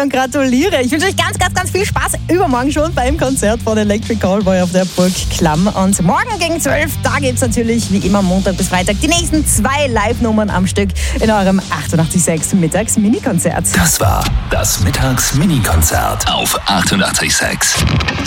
und gratuliere. Ich wünsche euch ganz, ganz, ganz viel Spaß übermorgen schon beim Konzert von Electric Callboy auf der Burg Klamm. Und morgen gegen 12, da gibt es natürlich wie immer Montag bis Freitag die nächsten 2 Live-Nummern am Stück in eurem 88.6 Mittags-Mini-Konzert. Das war das Mittags-Mini-Konzert auf 88.6.